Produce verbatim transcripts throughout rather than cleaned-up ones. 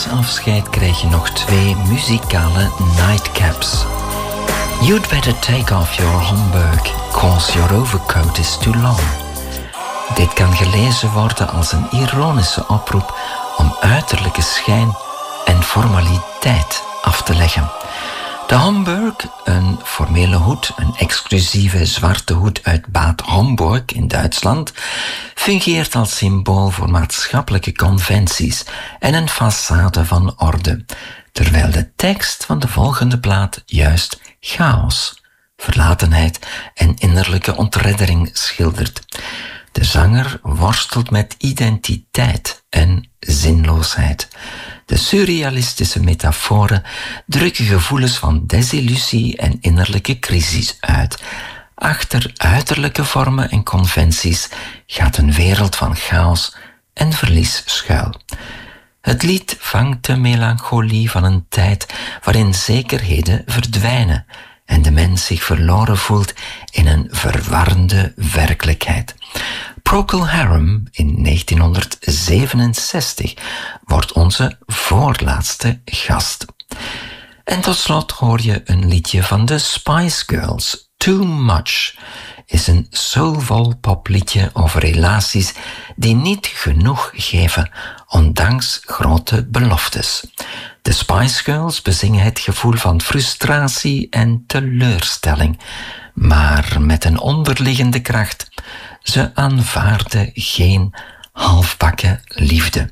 Als afscheid krijg je nog twee muzikale nightcaps. You'd better take off your Homburg, cause your overcoat is too long. Dit kan gelezen worden als een ironische oproep om uiterlijke schijn en formaliteit af te leggen. De Homburg, een formele hoed, een exclusieve zwarte hoed uit Bad Homburg in Duitsland, fungeert als symbool voor maatschappelijke conventies en een façade van orde, terwijl de tekst van de volgende plaat juist chaos, verlatenheid en innerlijke ontreddering schildert. De zanger worstelt met identiteit en zinloosheid. De surrealistische metaforen drukken gevoelens van desillusie en innerlijke crisis uit. Achter uiterlijke vormen en conventies gaat een wereld van chaos en verlies schuil. Het lied vangt de melancholie van een tijd waarin zekerheden verdwijnen en de mens zich verloren voelt in een verwarrende werkelijkheid. Procol Harum in negentienhonderdzevenenzestig wordt onze voorlaatste gast. En tot slot hoor je een liedje van de Spice Girls. Too Much is een soulvol popliedje over relaties die niet genoeg geven, ondanks grote beloftes. De Spice Girls bezingen het gevoel van frustratie en teleurstelling, maar met een onderliggende kracht. Ze aanvaarden geen halfbakken liefde.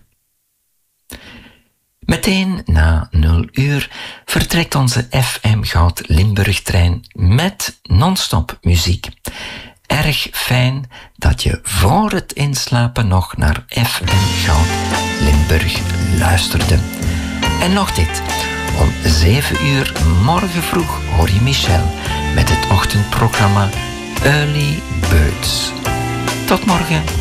Meteen na nul uur vertrekt onze F M Goud Limburg-trein met non-stop muziek. Erg fijn dat je voor het inslapen nog naar F M Goud Limburg luisterde. En nog dit. Om zeven uur morgen vroeg hoor je Michel met het ochtendprogramma Early Birds. Tot morgen.